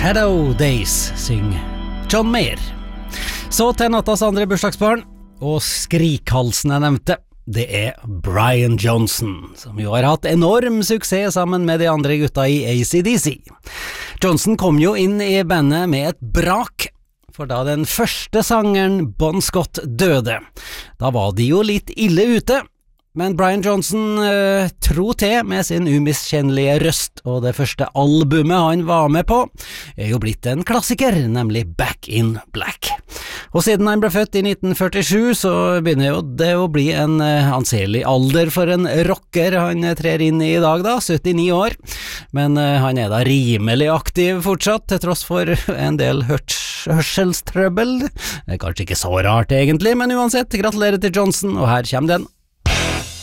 Shadow Days, syng John Mayer. Så til nattas andre bursdagsbarn, og skrikhalsen jeg nevnte, det Brian Johnson, som jo har hatt enorm suksess sammen med de andre gutta i AC/DC. Johnson kom jo inn i bandet med et brak, for da den første sangeren Bon Scott døde, da var de jo litt ille ute. Men Brian Johnson tro til med sin umiskjennelige røst, og det første albumet han var med på jo blitt en klassiker, nemlig Back in Black. Og siden han ble født i 1947, så begynner jo det å bli en anselig alder for en rocker han trer inn i dag da, 79 år. Men han da rimelig aktiv fortsatt, til tross for en del hørselstrøbbel. Det kanskje ikke så rart egentlig, men uansett, gratulerer til Johnson, og her kommer den.